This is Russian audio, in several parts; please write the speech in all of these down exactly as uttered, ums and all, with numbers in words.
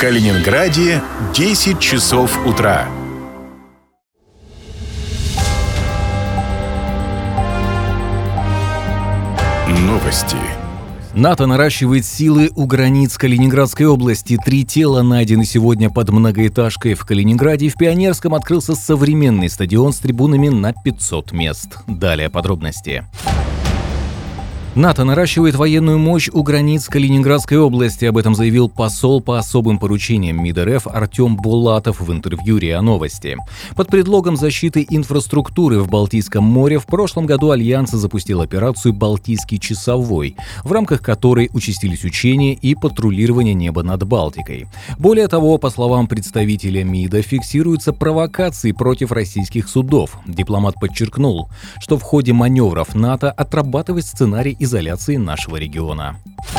Калининграде десять часов утра. Новости. НАТО наращивает силы у границ Калининградской области. Три тела найдены сегодня под многоэтажкой в Калининграде. В Пионерском открылся современный стадион с трибунами на пятьсот мест. Далее подробности. НАТО наращивает военную мощь у границ Калининградской области. Об этом заявил посол по особым поручениям МИД РФ Артем Булатов в интервью РИА Новости. Под предлогом защиты инфраструктуры в Балтийском море в прошлом году Альянс запустил операцию «Балтийский часовой», в рамках которой участились учения и патрулирование неба над Балтикой. Более того, по словам представителя МИДа, фиксируются провокации против российских судов. Дипломат подчеркнул, что в ходе маневров НАТО отрабатывает сценарий изоляции нашего региона.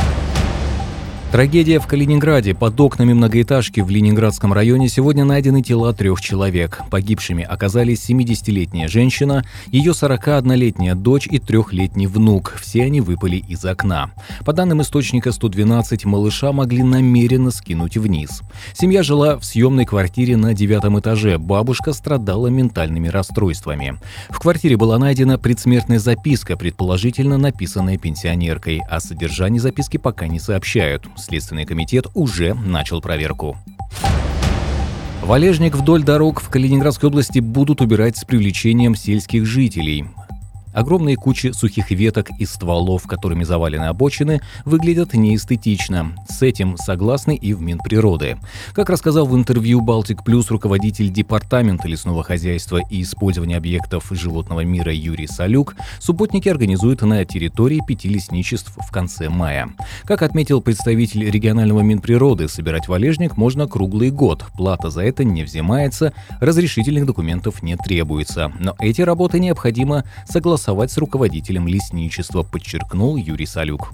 Трагедия в Калининграде. Под окнами многоэтажки в Ленинградском районе сегодня найдены тела трех человек. Погибшими оказались семидесятилетняя женщина, ее сорокаоднолетняя дочь и трехлетний внук. Все они выпали из окна. По данным источника сто двенадцать, малыша могли намеренно скинуть вниз. Семья жила в съемной квартире на девятом этаже. Бабушка страдала ментальными расстройствами. В квартире была найдена предсмертная записка, предположительно написанная пенсионеркой. О содержании записки пока не сообщают. Следственный комитет уже начал проверку. Валежник вдоль дорог в Калининградской области будут убирать с привлечением сельских жителей. Огромные кучи сухих веток и стволов, которыми завалены обочины, выглядят неэстетично. С этим согласны и в Минприроды. Как рассказал в интервью «Балтик Плюс» руководитель Департамента лесного хозяйства и использования объектов животного мира Юрий Салюк, субботники организуют на территории пяти лесничеств в конце мая. Как отметил представитель регионального Минприроды, собирать валежник можно круглый год. Плата за это не взимается, разрешительных документов не требуется. Но эти работы необходимо согласовать с руководителем лесничества, подчеркнул Юрий Салюк.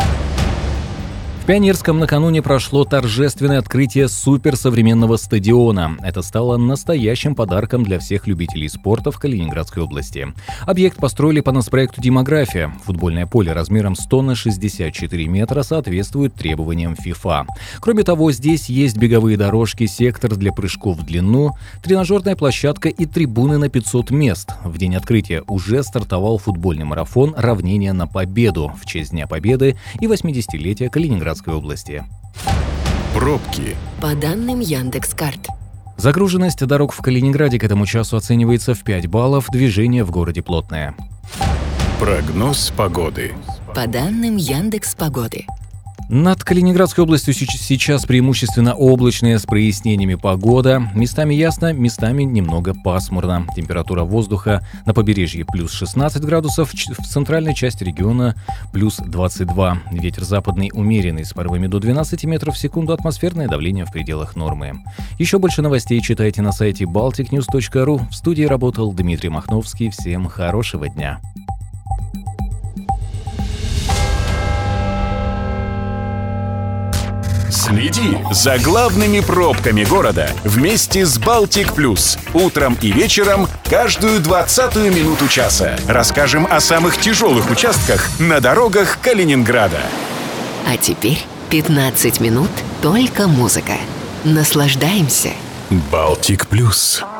В Пионерском накануне прошло торжественное открытие суперсовременного стадиона. Это стало настоящим подарком для всех любителей спорта в Калининградской области. Объект построили по нацпроекту «Демография». Футбольное поле размером сто на шестьдесят четыре метра соответствует требованиям ФИФА. Кроме того, здесь есть беговые дорожки, сектор для прыжков в длину, тренажерная площадка и трибуны на пятьсот мест. В день открытия уже стартовал футбольный марафон «Равнение на победу» в честь Дня Победы и восьмидесятилетия Калининградской области. Пробки. По данным Яндекс.Карт. Загруженность дорог в Калининграде к этому часу оценивается в пять баллов, движение в городе плотное. Прогноз погоды. По данным Яндекс.Погоды. Над Калининградской областью сейчас преимущественно облачная с прояснениями погода. Местами ясно, местами немного пасмурно. Температура воздуха на побережье плюс шестнадцать градусов, в центральной части региона плюс двадцать два. Ветер западный умеренный с порывами до двенадцати метров в секунду, атмосферное давление в пределах нормы. Еще больше новостей читайте на сайте балтик ньюс точка ру. В студии работал Дмитрий Махновский. Всем хорошего дня. Следи за главными пробками города вместе с «Балтик Плюс». Утром и вечером каждую двадцатую минуту часа. Расскажем о самых тяжелых участках на дорогах Калининграда. А теперь пятнадцать минут только музыка. Наслаждаемся. «Балтик Плюс».